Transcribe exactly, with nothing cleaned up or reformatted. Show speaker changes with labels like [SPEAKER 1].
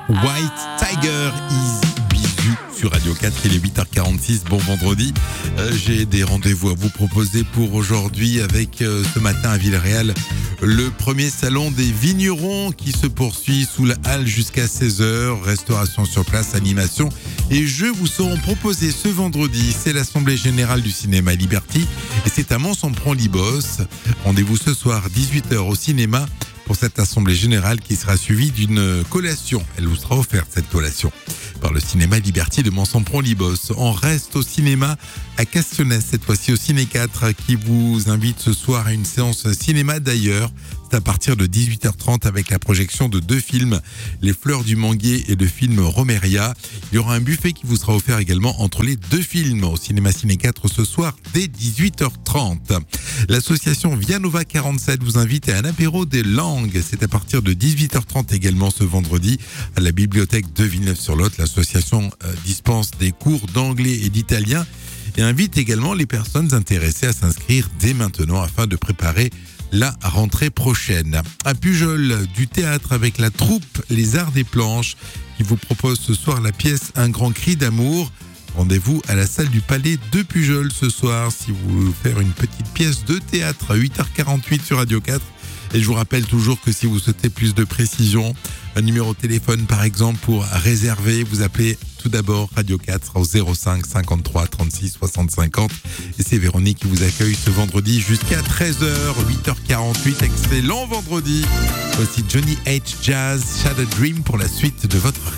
[SPEAKER 1] White Tiger, Easy Bisous sur Radio quatre, il est huit heures quarante-six, bon vendredi. Euh, j'ai des rendez-vous à vous proposer pour aujourd'hui avec euh, ce matin à Villeréal, le premier salon des vignerons qui se poursuit sous la halle jusqu'à seize heures. Restauration sur place, animation et jeux vous seront proposés ce vendredi. C'est l'Assemblée Générale du Cinéma Liberty et c'est à Mons-en-Prend-Libos. Rendez-vous ce soir dix-huit heures au cinéma pour cette Assemblée Générale qui sera suivie d'une collation. Elle vous sera offerte cette collation par le Cinéma Liberty de Mons-en-Prond-Libos. On reste au cinéma à Castionnès, cette fois-ci au Ciné quatre, qui vous invite ce soir à une séance cinéma d'ailleurs. C'est à partir de dix-huit heures trente avec la projection de deux films, Les Fleurs du Manguier et le film Romeria. Il y aura un buffet qui vous sera offert également entre les deux films au Cinéma Ciné quatre ce soir dès dix-huit heures trente. L'association Vianova quarante-sept vous invite à un apéro des langues. C'est à partir de dix-huit heures trente également ce vendredi à la bibliothèque de Villeneuve-sur-Lot. L'association euh, dispense des cours d'anglais et d'italien et invite également les personnes intéressées à s'inscrire dès maintenant afin de préparer la rentrée prochaine. À Pujol, du théâtre avec la troupe Les Arts des Planches qui vous propose ce soir la pièce Un grand cri d'amour. Rendez-vous à la salle du Palais de Pujol ce soir si vous voulez faire une petite pièce de théâtre à huit heures quarante-huit sur Radio quatre. Et je vous rappelle toujours que si vous souhaitez plus de précision, un numéro de téléphone par exemple pour réserver, vous appelez tout d'abord Radio quatre au zéro cinq cinquante-trois trente-six soixante cinquante. Et c'est Véronique qui vous accueille ce vendredi jusqu'à treize heures, huit heures quarante-huit. Excellent vendredi. Voici Johnny H. Jazz, Shadow Dream pour la suite de votre